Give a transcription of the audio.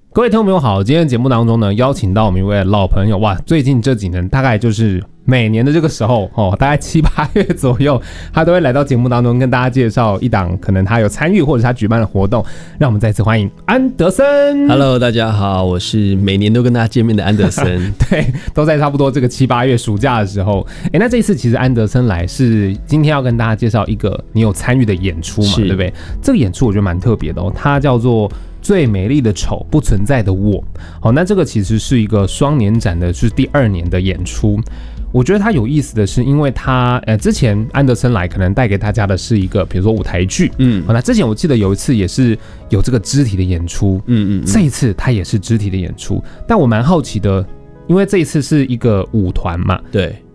各位听众朋友好，今天的节目当中呢，邀请到我们一位老朋友，哇，最近这几年大概就是每年的这个时候大概7、8月左右，他都会来到节目当中跟大家介绍一档可能他有参与或者他举办的活动。让我们再次欢迎安德森。 Hello， 大家好，我是每年都跟大家见面的安德森。 对，都在差不多这个7、8月暑假的时候。那这一次其实安德森来是今天要跟大家介绍一个你有参与的演出嘛，对不对？这个演出我觉得蛮特别的它叫做最美丽的丑，不存在的我。好，那这个其实是一个双年展的，就是第2年的演出。我觉得它有意思的是，因为它之前安德森来可能带给大家的是一个，比如说舞台剧，那之前我记得有一次也是有这个肢体的演出，这一次它也是肢体的演出。但我蛮好奇的，因为这一次是一个舞团嘛， 对，